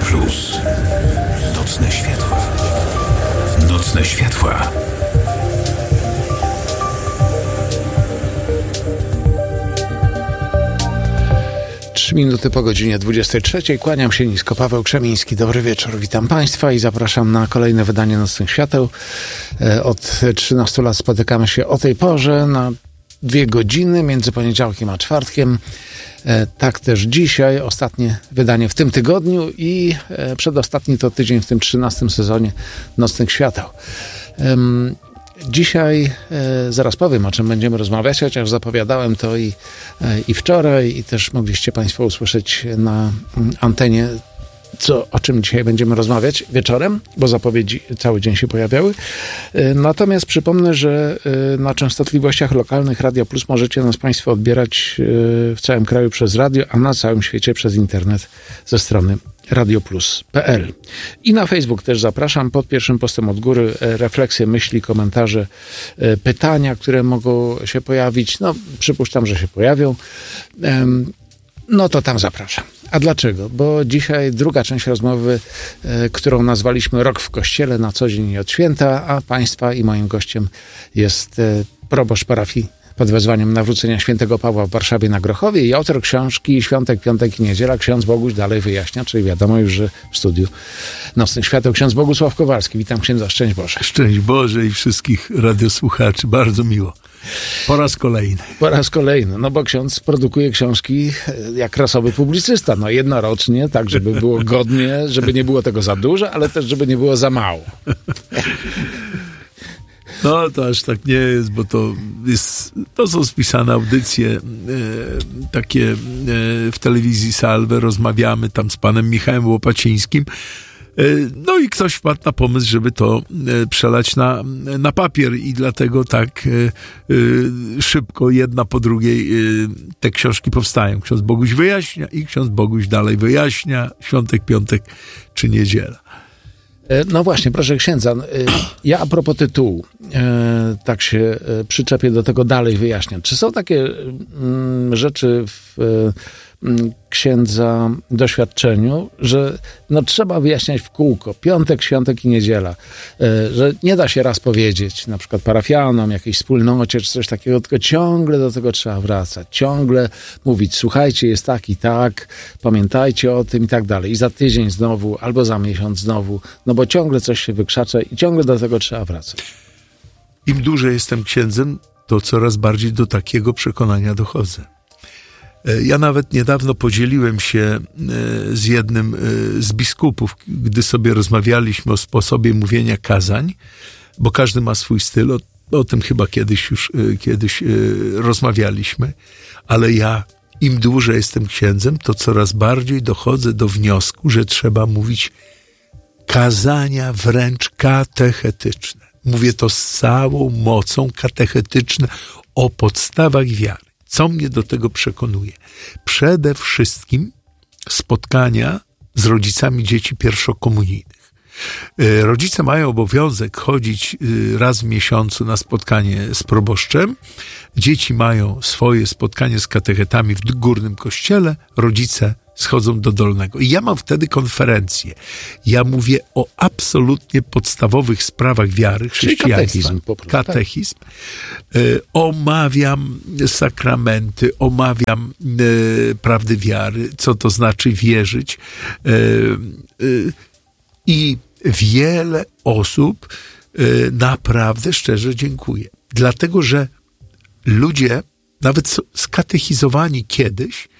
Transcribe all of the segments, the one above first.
Plus. Nocne światła. Nocne światła. Trzy minuty po godzinie 23. Kłaniam się nisko. Paweł Krzemiński. Dobry wieczór. Witam Państwa i zapraszam na kolejne wydanie Nocnych Świateł. Od 13 lat spotykamy się o tej porze na 2 godziny między poniedziałkiem a czwartkiem. Tak też dzisiaj, ostatnie wydanie w tym tygodniu i przedostatni to tydzień w tym 13 sezonie Nocnych Świateł. Dzisiaj zaraz powiem, o czym będziemy rozmawiać, chociaż zapowiadałem to i wczoraj i też mogliście Państwo usłyszeć na antenie, o czym dzisiaj będziemy rozmawiać wieczorem, bo zapowiedzi cały dzień się pojawiały. Natomiast przypomnę, że na częstotliwościach lokalnych Radio Plus możecie nas Państwo odbierać w całym kraju przez radio, a na całym świecie przez internet ze strony radioplus.pl. I na Facebook też zapraszam. Pod pierwszym postem od góry refleksje, myśli, komentarze, pytania, które mogą się pojawić. No, przypuszczam, że się pojawią. No to tam zapraszam. A dlaczego? Bo dzisiaj druga część rozmowy, którą nazwaliśmy Rok w Kościele na co dzień i od święta, a Państwa i moim gościem jest proboszcz parafii pod wezwaniem nawrócenia świętego Pawła w Warszawie na Grochowie i autor książki Świątek, Piątek i Niedziela, ksiądz Boguś dalej wyjaśnia, czyli wiadomo już, że w studiu Nocnych Świateł ksiądz Bogusław Kowalski. Witam księdza, szczęść Boże. Szczęść Boże i wszystkich radiosłuchaczy, bardzo miło. Po raz kolejny. Po raz kolejny, no bo ksiądz produkuje książki jak rasowy publicysta, no jednorocznie, tak żeby było godnie, żeby nie było tego za dużo, ale też żeby nie było za mało. No to aż tak nie jest, bo to są spisane audycje takie w telewizji Salve, rozmawiamy tam z panem Michałem Łopacińskim. No i ktoś wpadł na pomysł, żeby to przelać na papier i dlatego tak szybko, jedna po drugiej te książki powstają. Ksiądz Boguś wyjaśnia i ksiądz Boguś dalej wyjaśnia. Świątek, piątek czy niedziela. No właśnie, proszę księdza, ja a propos tytułu, tak się przyczepię do tego dalej wyjaśniam. Czy są takie rzeczy w księdza doświadczeniu, że no trzeba wyjaśniać w kółko, piątek, świątek i niedziela, że nie da się raz powiedzieć, na przykład parafianom, jakiejś wspólnocie, czy coś takiego, tylko ciągle do tego trzeba wracać, ciągle mówić, słuchajcie, jest tak i tak, pamiętajcie o tym i tak dalej. I za tydzień znowu, albo za miesiąc znowu, no bo ciągle coś się wykrzacza i ciągle do tego trzeba wracać. Im dłużej jestem księdzem, to coraz bardziej do takiego przekonania dochodzę. Ja nawet niedawno podzieliłem się z jednym z biskupów, gdy sobie rozmawialiśmy o sposobie mówienia kazań, bo każdy ma swój styl, o tym chyba kiedyś rozmawialiśmy, ale ja im dłużej jestem księdzem, to coraz bardziej dochodzę do wniosku, że trzeba mówić kazania wręcz katechetyczne. Mówię to z całą mocą, katechetyczne o podstawach wiary. Co mnie do tego przekonuje? Przede wszystkim spotkania z rodzicami dzieci pierwszokomunijnych. Rodzice mają obowiązek chodzić raz w miesiącu na spotkanie z proboszczem. Dzieci mają swoje spotkanie z katechetami w górnym kościele. Rodzice schodzą do dolnego. I ja mam wtedy konferencję. Ja mówię o absolutnie podstawowych sprawach wiary, chrześcijaństwa. Katechizm. Omawiam sakramenty, omawiam prawdy wiary, co to znaczy wierzyć. I wiele osób naprawdę szczerze dziękuję. Dlatego, że ludzie, nawet skatechizowani kiedyś,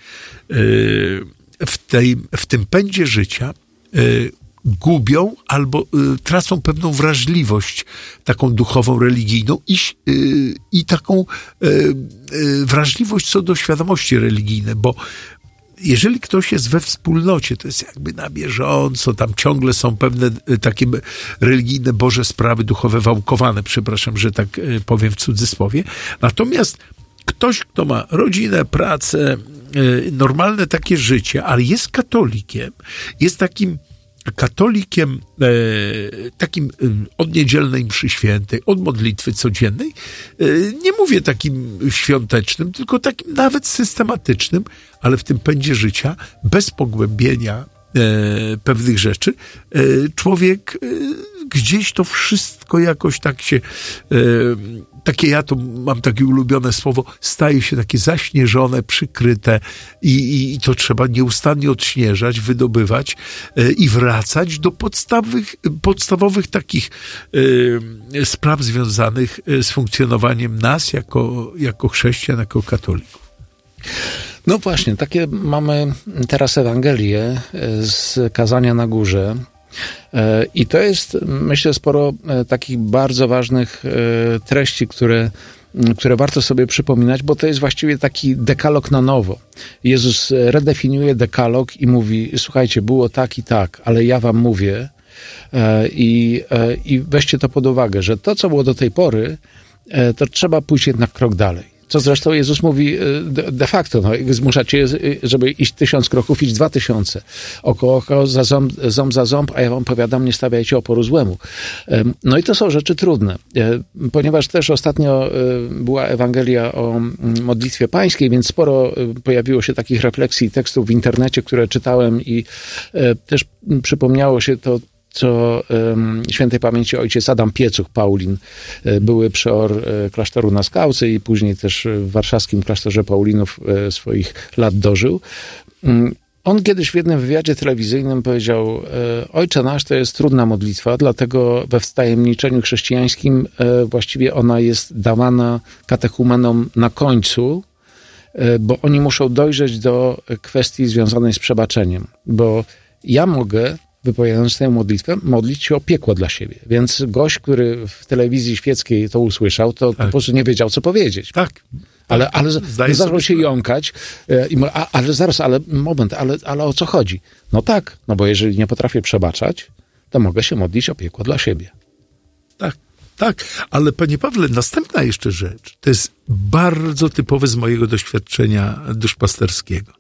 w tym pędzie życia gubią albo tracą pewną wrażliwość taką duchową, religijną i taką wrażliwość co do świadomości religijnej, bo jeżeli ktoś jest we wspólnocie, to jest jakby na bieżąco, tam ciągle są pewne takie religijne, Boże sprawy duchowe wałkowane, przepraszam, że tak powiem w cudzysłowie. Natomiast ktoś, kto ma rodzinę, pracę, normalne takie życie, ale jest katolikiem, jest takim katolikiem takim od niedzielnej mszy świętej, od modlitwy codziennej, nie mówię takim świątecznym, tylko takim nawet systematycznym, ale w tym pędzie życia, bez pogłębienia pewnych rzeczy, człowiek gdzieś to wszystko jakoś tak się, takie ja to mam takie ulubione słowo, staje się takie zaśnieżone, przykryte i to trzeba nieustannie odśnieżać, wydobywać i wracać do podstawowych takich spraw związanych z funkcjonowaniem nas jako chrześcijan, jako katolików. No właśnie, takie mamy teraz Ewangelię z Kazania na Górze. I to jest, myślę, sporo takich bardzo ważnych treści, które warto sobie przypominać, bo to jest właściwie taki dekalog na nowo. Jezus redefiniuje dekalog i mówi, słuchajcie, było tak i tak, ale ja wam mówię i weźcie to pod uwagę, że to, co było do tej pory, to trzeba pójść jednak krok dalej. Co zresztą Jezus mówi de facto, zmuszacie, żeby iść 1000 kroków, iść 2000. Oko, ząb za ząb, a ja wam powiadam, nie stawiajcie oporu złemu. No i to są rzeczy trudne, ponieważ też ostatnio była Ewangelia o modlitwie pańskiej, więc sporo pojawiło się takich refleksji i tekstów w internecie, które czytałem i też przypomniało się to, co świętej pamięci ojciec Adam Piecuch, Paulin, były przeor klasztoru na Skałce i później też w warszawskim klasztorze Paulinów swoich lat dożył. On kiedyś w jednym wywiadzie telewizyjnym powiedział, Ojcze nasz to jest trudna modlitwa, dlatego we wtajemniczeniu chrześcijańskim właściwie ona jest dawana katechumenom na końcu, bo oni muszą dojrzeć do kwestii związanej z przebaczeniem, bo ja mogę, wypowiadając tę modlitwę, modlić się o piekło dla siebie. Więc gość, który w telewizji świeckiej to usłyszał, to po prostu nie wiedział, co powiedzieć. Tak. Ale zaczął się jąkać i mówi, ale moment, ale o co chodzi? No tak, no bo jeżeli nie potrafię przebaczać, to mogę się modlić o piekło dla siebie. Tak, ale panie Pawle, następna jeszcze rzecz, to jest bardzo typowe z mojego doświadczenia duszpasterskiego.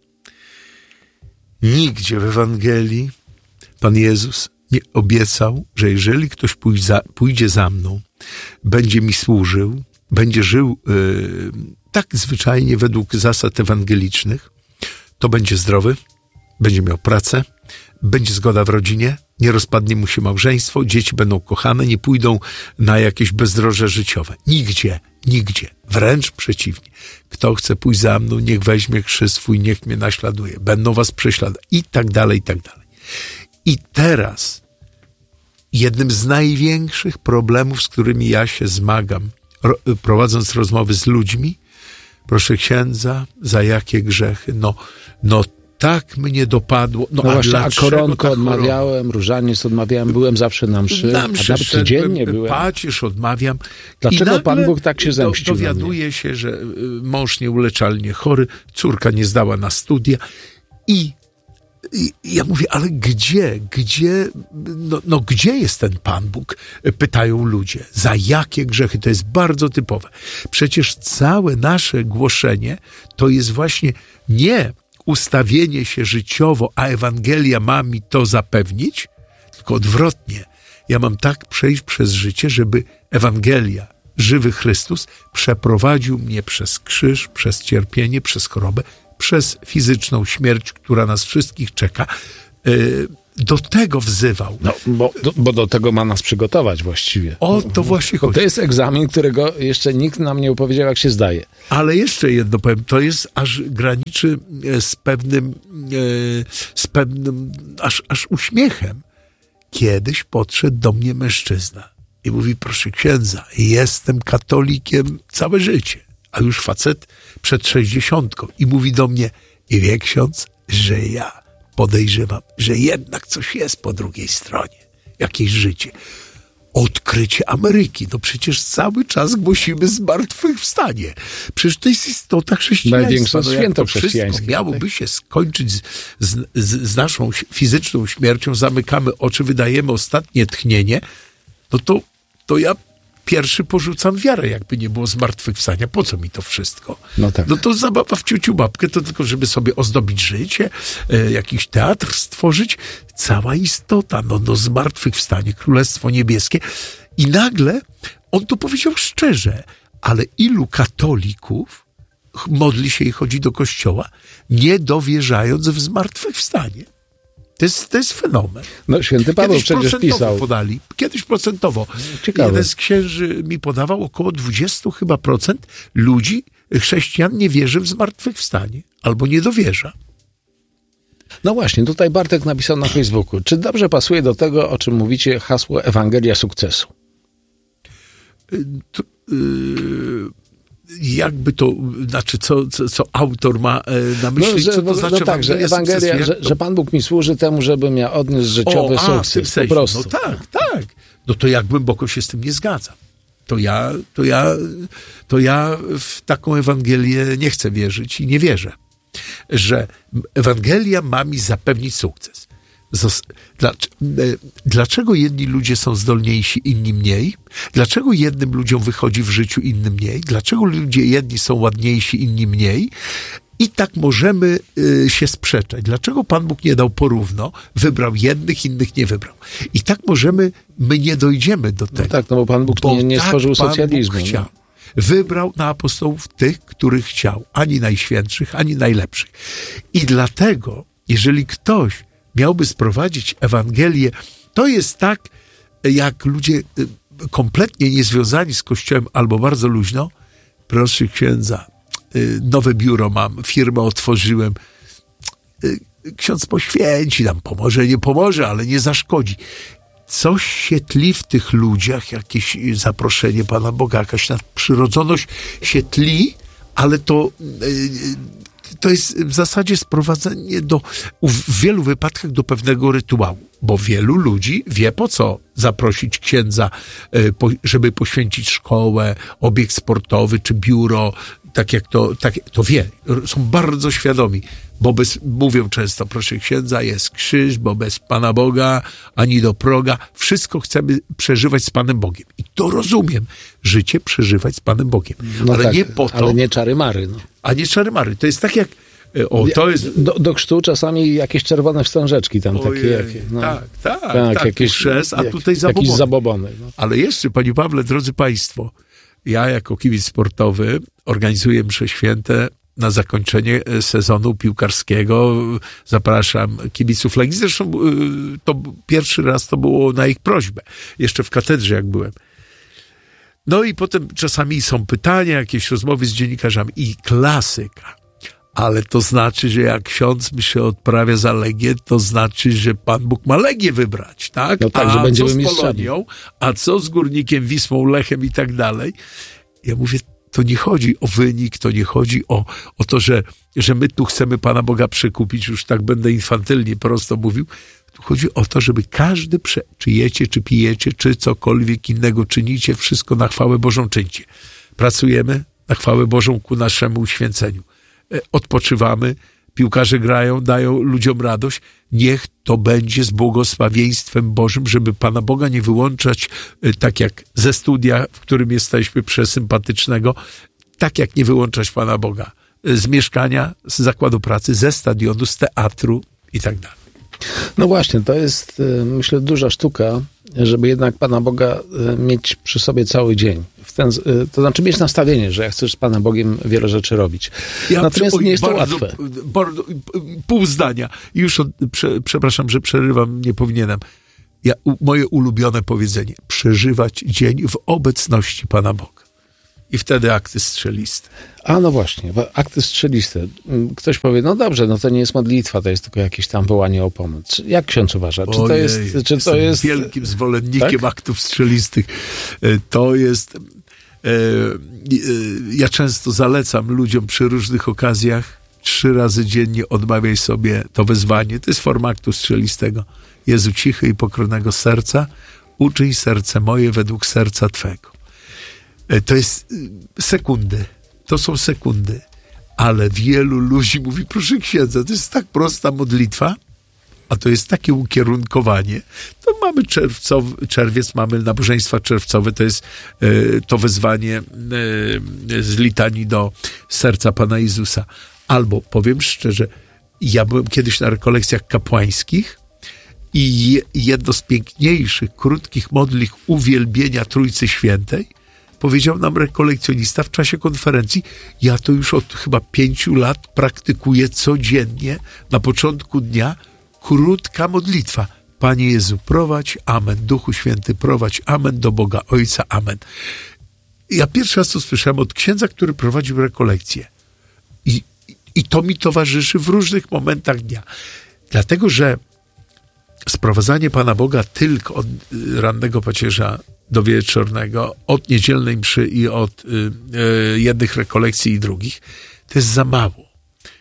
Nigdzie w Ewangelii Pan Jezus nie obiecał, że jeżeli ktoś pójdzie za mną, będzie mi służył, będzie żył tak zwyczajnie według zasad ewangelicznych, to będzie zdrowy, będzie miał pracę, będzie zgoda w rodzinie, nie rozpadnie mu się małżeństwo, dzieci będą kochane, nie pójdą na jakieś bezdroże życiowe. Nigdzie. Wręcz przeciwnie. Kto chce pójść za mną, niech weźmie krzyż swój, niech mnie naśladuje. Będą was prześladować. I tak dalej, i tak dalej. I teraz jednym z największych problemów, z którymi ja się zmagam, prowadząc rozmowy z ludźmi, proszę księdza, za jakie grzechy? No tak mnie dopadło. No właśnie, a koronkę odmawiałem, różaniec odmawiałem, byłem zawsze na mszy, a nawet codziennie byłem. Pacierz odmawiam. Dlaczego Pan Bóg tak się zemścił? Dowiaduje się, że mąż nieuleczalnie chory, córka nie zdała na studia i ja mówię, ale gdzie jest ten Pan Bóg? Pytają ludzie. Za jakie grzechy? To jest bardzo typowe. Przecież całe nasze głoszenie to jest właśnie nie ustawienie się życiowo, a Ewangelia ma mi to zapewnić, tylko odwrotnie. Ja mam tak przejść przez życie, żeby Ewangelia, żywy Chrystus, przeprowadził mnie przez krzyż, przez cierpienie, przez chorobę, przez fizyczną śmierć, która nas wszystkich czeka. Do tego wzywał. No, bo do tego ma nas przygotować właściwie. O to właśnie chodzi. To jest egzamin, którego jeszcze nikt nam nie opowiedział, jak się zdaje. Ale jeszcze jedno powiem, to jest aż graniczy z pewnym aż uśmiechem. Kiedyś podszedł do mnie mężczyzna i mówi, proszę księdza, jestem katolikiem całe życie, a już facet przed 60 i mówi do mnie, i wie ksiądz, że ja podejrzewam, że jednak coś jest po drugiej stronie. Jakieś życie. Odkrycie Ameryki. No przecież cały czas głosimy zmartwychwstanie. Przecież to jest istota chrześcijaństwa. Największe święto chrześcijańskie. Miałoby się skończyć z naszą fizyczną śmiercią. Zamykamy oczy, wydajemy ostatnie tchnienie. No to ja pierwszy porzucam wiarę, jakby nie było zmartwychwstania. Po co mi to wszystko? No tak. No to zabawa w ciuciu babkę, to tylko żeby sobie ozdobić życie, jakiś teatr stworzyć. Cała istota, zmartwychwstanie, Królestwo Niebieskie. I nagle on to powiedział szczerze, ale ilu katolików modli się i chodzi do kościoła, nie dowierzając w zmartwychwstanie? To jest fenomen. No, święty Paweł Kiedyś przecież procentowo pisał. podali. Kiedyś procentowo. Ciekawe. Jeden z księży mi podawał, około 20 chyba procent ludzi, chrześcijan, nie wierzy w zmartwychwstanie. Albo nie dowierza. No właśnie, tutaj Bartek napisał na Facebooku. Czy dobrze pasuje do tego, o czym mówicie, hasło Ewangelia sukcesu? Jakby to, znaczy co autor ma na myśli, co to znaczy że Ewangelia, że Pan Bóg mi służy temu, żebym ja odniósł życiowy sukces. W tym sensie. Po prostu. No tak. No to ja głęboko się z tym nie zgadzam. To ja w taką Ewangelię nie chcę wierzyć i nie wierzę, że Ewangelia ma mi zapewnić sukces. Dlaczego jedni ludzie są zdolniejsi, inni mniej? Dlaczego jednym ludziom wychodzi w życiu, innym mniej? Dlaczego ludzie jedni są ładniejsi, inni mniej? I tak możemy się sprzeczać. Dlaczego Pan Bóg nie dał porówno? Wybrał jednych, innych nie wybrał. I tak my nie dojdziemy do tego. No tak, no bo Pan Bóg nie stworzył socjalizmu. Pan Bóg chciał. Wybrał na apostołów tych, których chciał. Ani najświętszych, ani najlepszych. I dlatego, jeżeli ktoś miałby sprowadzić Ewangelię, to jest tak, jak ludzie kompletnie niezwiązani z Kościołem albo bardzo luźno, proszę księdza, nowe biuro mam, firmę otworzyłem, ksiądz poświęci nam, pomoże, nie pomoże, ale nie zaszkodzi. Coś się tli w tych ludziach, jakieś zaproszenie Pana Boga, jakaś nadprzyrodzoność się tli, ale to jest w zasadzie sprowadzenie w wielu wypadkach do pewnego rytuału, bo wielu ludzi wie, po co zaprosić księdza, żeby poświęcić szkołę, obiekt sportowy czy biuro, tak to wie, są bardzo świadomi, bo mówią często, proszę księdza, jest krzyż, bo bez Pana Boga ani do proga, wszystko chcemy przeżywać z Panem Bogiem. I to rozumiem, życie przeżywać z Panem Bogiem, no ale tak, nie po to. Ale nie czary-mary. No. A nie czary-mary. To jest tak jak... to jest... Do chrztu czasami jakieś czerwone wstążeczki tam takie. Jakie, no. Tak, jakieś chrzest, a tutaj zabobony. Jakiś zabobony. No. Ale jeszcze, Panie Pawle, drodzy Państwo, ja jako kibic sportowy organizuję msze święte na zakończenie sezonu piłkarskiego. Zapraszam kibiców Legii. Zresztą to pierwszy raz to było na ich prośbę. Jeszcze w katedrze jak byłem. No i potem czasami są pytania, jakieś rozmowy z dziennikarzami i klasyka. Ale to znaczy, że jak ksiądz się odprawia za Legię, to znaczy, że Pan Bóg ma Legię wybrać, tak? No tak, że będziemy mistrzami. Co z Polonią? A co z Górnikiem, Wisłą, Lechem i tak dalej? Ja mówię, to nie chodzi o wynik, to nie chodzi o to, że my tu chcemy Pana Boga przekupić, już tak będę infantylnie prosto mówił. Tu chodzi o to, żeby każdy, czy jecie, czy pijecie, czy cokolwiek innego czynicie, wszystko na chwałę Bożą czyńcie. Pracujemy na chwałę Bożą ku naszemu uświęceniu. Odpoczywamy, piłkarze grają, dają ludziom radość. Niech to będzie z błogosławieństwem Bożym, żeby Pana Boga nie wyłączać, tak jak ze studia, w którym jesteśmy, przesympatycznego, tak jak nie wyłączać Pana Boga z mieszkania, z zakładu pracy, ze stadionu, z teatru i tak dalej. No właśnie, to jest, myślę, duża sztuka, żeby jednak Pana Boga mieć przy sobie cały dzień. To znaczy mieć nastawienie, że ja chcę z Panem Bogiem wiele rzeczy robić. Natomiast nie jest to łatwe. Pół zdania. Już przepraszam, że przerywam, nie powinienem. Moje ulubione powiedzenie. Przeżywać dzień w obecności Pana Boga. I wtedy akty strzeliste. A no właśnie, akty strzeliste. Ktoś powie, no dobrze, no to nie jest modlitwa, to jest tylko jakieś tam wołanie o pomoc. Jak ksiądz uważa? Czy to jest wielkim zwolennikiem aktów strzelistych. To jest... Ja często zalecam ludziom przy różnych okazjach 3 razy dziennie odmawiaj sobie to wezwanie. To jest forma aktu strzelistego. Jezu, cichy i pokornego serca, uczyń serce moje według serca Twego. To jest sekundy. To są sekundy. Ale wielu ludzi mówi, proszę księdza, to jest tak prosta modlitwa, a to jest takie ukierunkowanie. To mamy czerwiec, mamy nabożeństwa czerwcowe, to jest to wezwanie z litanii do serca Pana Jezusa. Albo, powiem szczerze, ja byłem kiedyś na rekolekcjach kapłańskich i jedno z piękniejszych, krótkich modlitw uwielbienia Trójcy Świętej powiedział nam rekolekcjonista w czasie konferencji, ja to już od chyba 5 lat praktykuję codziennie na początku dnia krótka modlitwa. Panie Jezu, prowadź, amen. Duchu Święty, prowadź, amen. Do Boga Ojca, amen. Ja pierwszy raz to słyszałem od księdza, który prowadził rekolekcję. I to mi towarzyszy w różnych momentach dnia. Dlatego, że sprowadzanie Pana Boga tylko od rannego pacierza do wieczornego, od niedzielnej mszy i od jednych rekolekcji i drugich, to jest za mało.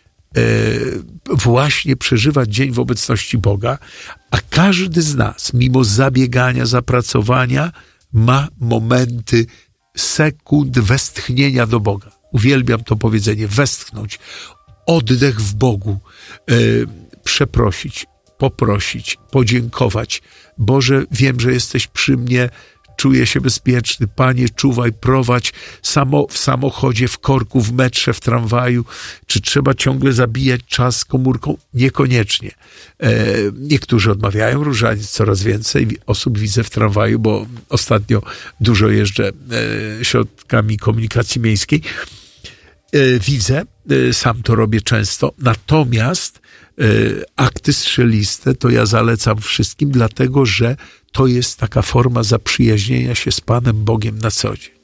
Właśnie przeżywać dzień w obecności Boga, a każdy z nas, mimo zabiegania, zapracowania, ma momenty, sekund westchnienia do Boga. Uwielbiam to powiedzenie, westchnąć, oddech w Bogu, przeprosić, poprosić, podziękować. Boże, wiem, że jesteś przy mnie, czuję się bezpieczny. Panie, czuwaj, prowadź w samochodzie, w korku, w metrze, w tramwaju. Czy trzeba ciągle zabijać czas komórką? Niekoniecznie. Niektórzy odmawiają różaniec, coraz więcej osób widzę w tramwaju, bo ostatnio dużo jeżdżę środkami komunikacji miejskiej. Widzę, sam to robię często, natomiast akty strzeliste to ja zalecam wszystkim, dlatego że to jest taka forma zaprzyjaźnienia się z Panem Bogiem na co dzień.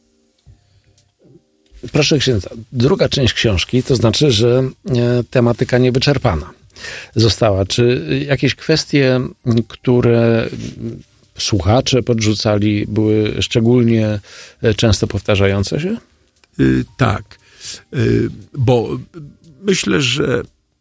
Proszę księdza, druga część książki, to znaczy, że tematyka niewyczerpana została. Czy jakieś kwestie, które słuchacze podrzucali, były szczególnie często powtarzające się? Tak, bo myślę, że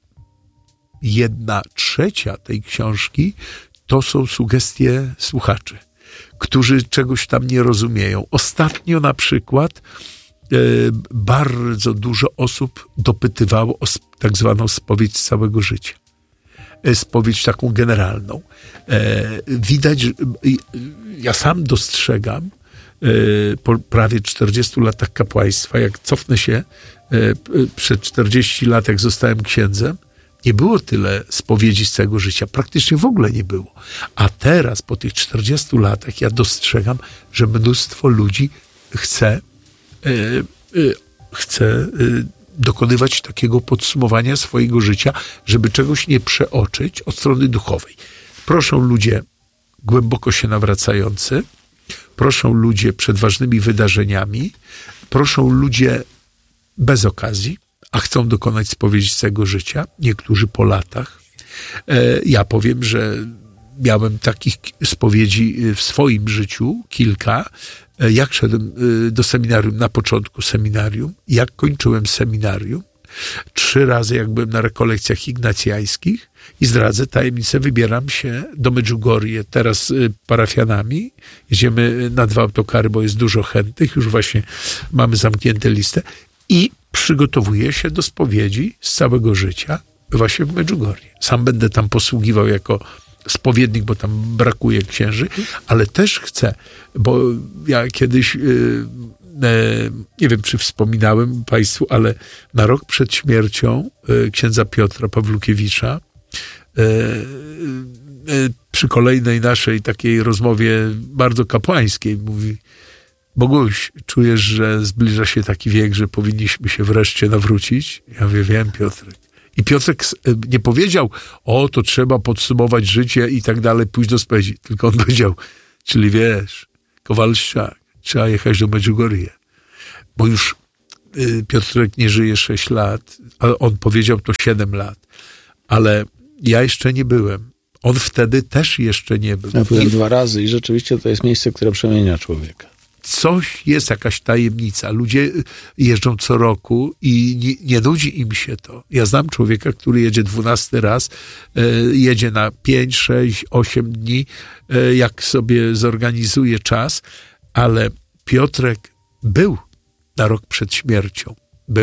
1/3 tej książki to są sugestie słuchaczy, którzy czegoś tam nie rozumieją. Ostatnio na przykład bardzo dużo osób dopytywało o tak zwaną spowiedź z całego życia. Spowiedź taką generalną. Widać, że ja sam dostrzegam po prawie 40 latach kapłaństwa, jak cofnę się przed 40 lat, jak zostałem księdzem, nie było tyle spowiedzi z całego życia. Praktycznie w ogóle nie było. A teraz, po tych 40 latach, ja dostrzegam, że mnóstwo ludzi chce dokonywać takiego podsumowania swojego życia, żeby czegoś nie przeoczyć od strony duchowej. Proszą ludzie głęboko się nawracający, proszą ludzie przed ważnymi wydarzeniami, proszą ludzie bez okazji, a chcą dokonać spowiedzi z całego życia, niektórzy po latach. Ja powiem, że miałem takich spowiedzi w swoim życiu kilka. Jak szedłem do seminarium, na początku seminarium, jak kończyłem seminarium, 3 razy jak byłem na rekolekcjach ignacjańskich i zdradzę tajemnicę, wybieram się do Medjugorje teraz z parafianami. Jedziemy na 2 autokary, bo jest dużo chętnych, już właśnie mamy zamkniętą listę i przygotowuję się do spowiedzi z całego życia właśnie w Medjugorje. Sam będę tam posługiwał jako spowiednik, bo tam brakuje księży, ale też chcę, bo ja kiedyś, nie wiem, czy wspominałem Państwu, ale na rok przed śmiercią księdza Piotra Pawlukiewicza, przy kolejnej naszej takiej rozmowie bardzo kapłańskiej, mówi: Boguś, czujesz, że zbliża się taki wiek, że powinniśmy się wreszcie nawrócić? Ja mówię: wiem, Piotrek. I Piotrek nie powiedział: o, to trzeba podsumować życie i tak dalej, pójść do spowiedzi. Tylko on powiedział: czyli wiesz, Kowalszczak, trzeba jechać do Medjugorje. Bo już Piotrek nie żyje 6 lat, a on powiedział to 7 lat. Ale ja jeszcze nie byłem. On wtedy też jeszcze nie był. Ja byłem 2 razy i rzeczywiście to jest miejsce, które przemienia człowieka. Coś jest, jakaś tajemnica. Ludzie jeżdżą co roku i nie nudzi im się to. Ja znam człowieka, który jedzie 12 raz, jedzie na 5, 6, 8 dni, jak sobie zorganizuje czas, ale Piotrek był na rok przed śmiercią.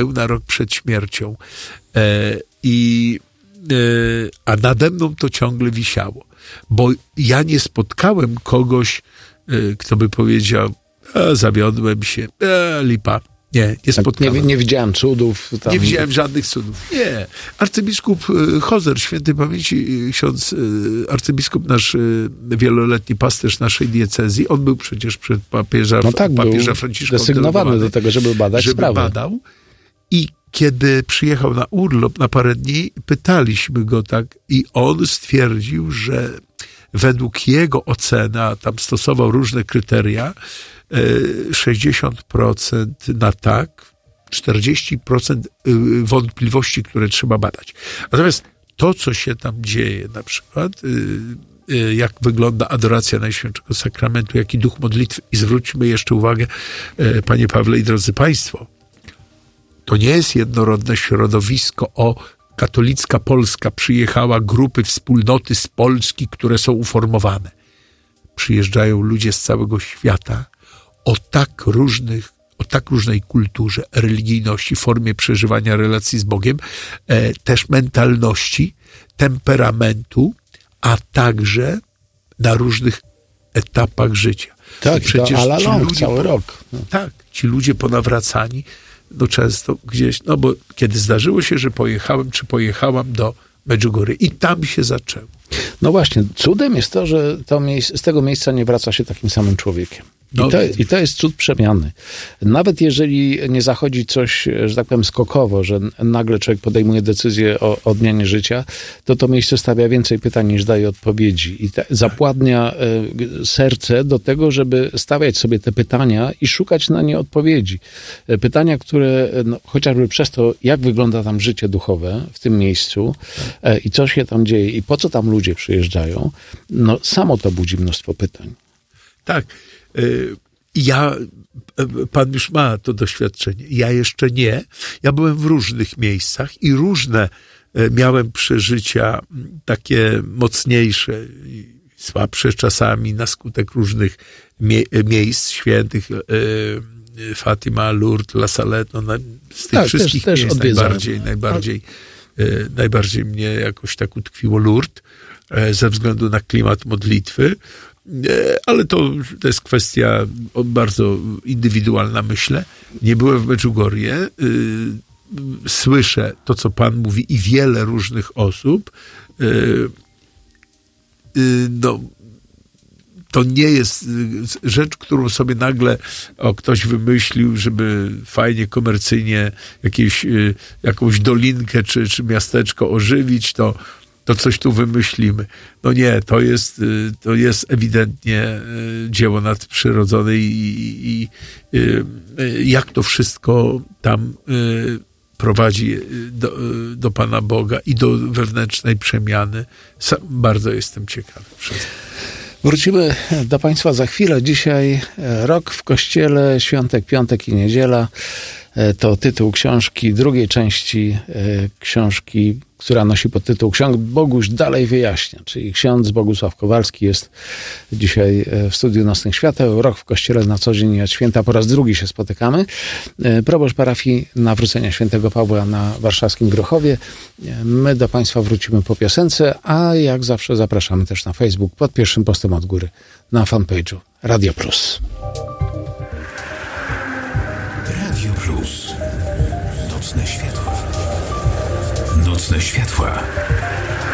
A nade mną to ciągle wisiało. Bo ja nie spotkałem kogoś, kto by powiedział: zawiodłem się, lipa. Nie spotkałem. Nie widziałem cudów. Tam. Nie widziałem żadnych cudów. Nie. Arcybiskup Hozer, świętej pamięci ksiądz arcybiskup nasz, wieloletni pasterz naszej diecezji, on był przecież przed papieża Franciszka. Desygnowany do tego, żeby badać sprawę. Badał. I kiedy przyjechał na urlop na parę dni, pytaliśmy go tak i on stwierdził, że według jego oceny, a tam stosował różne kryteria, 60% na tak, 40% wątpliwości, które trzeba badać. Natomiast to, co się tam dzieje, na przykład jak wygląda adoracja Najświętszego Sakramentu, jaki duch modlitwy, i zwróćmy jeszcze uwagę, panie Pawle i drodzy państwo, to nie jest jednorodne środowisko, katolicka Polska przyjechała, grupy, wspólnoty z Polski, które są uformowane. Przyjeżdżają ludzie z całego świata o tak różnej kulturze, religijności, formie przeżywania relacji z Bogiem, też mentalności, temperamentu, a także na różnych etapach życia. Tak, przecież to cały rok. Tak, ci ludzie ponawracani, no często gdzieś, no bo kiedy zdarzyło się, że pojechałam do Medjugorje i tam się zaczęło. No właśnie, cudem jest to, że z tego miejsca nie wraca się takim samym człowiekiem. I to jest cud przemiany. Nawet jeżeli nie zachodzi coś, że tak powiem, skokowo, że nagle człowiek podejmuje decyzję o odmianie życia, to miejsce stawia więcej pytań niż daje odpowiedzi. I zapładnia serce do tego, żeby stawiać sobie te pytania i szukać na nie odpowiedzi. Pytania, które chociażby przez to, jak wygląda tam życie duchowe w tym miejscu i co się tam dzieje i po co tam ludzie przyjeżdżają, samo to budzi mnóstwo pytań. Tak. Pan już ma to doświadczenie, ja jeszcze nie. Ja byłem w różnych miejscach i różne miałem przeżycia, takie mocniejsze i słabsze czasami na skutek różnych miejsc świętych, Fatima, Lourdes, La Salette, z tych wszystkich też miejsc najbardziej mnie jakoś tak utkwiło Lourdes, ze względu na klimat modlitwy. Ale to jest kwestia bardzo indywidualna, myślę. Nie byłem w Medjugorje. Słyszę to, co pan mówi, i wiele różnych osób. To nie jest rzecz, którą sobie nagle ktoś wymyślił, żeby fajnie, komercyjnie jakąś dolinkę czy miasteczko ożywić, to coś tu wymyślimy. No nie, to jest ewidentnie dzieło nadprzyrodzone i jak to wszystko tam prowadzi do Pana Boga i do wewnętrznej przemiany. Bardzo jestem ciekawy. Wrócimy do Państwa za chwilę. Dzisiaj rok w Kościele, świątek, piątek i niedziela. To tytuł książki, drugiej części książki, która nosi podtytuł Ksiądz Boguś dalej wyjaśnia, czyli ksiądz Bogusław Kowalski jest dzisiaj w studiu Nocnych Świateł. Rok w Kościele na co dzień i od święta po raz drugi się spotykamy. Proboszcz parafii Nawrócenia Świętego Pawła na warszawskim Grochowie. My do Państwa wrócimy po piosence, a jak zawsze zapraszamy też na Facebook pod pierwszym postem od góry na fanpage'u Radio Plus. Radio Plus. Nocne światła. Nocne światła.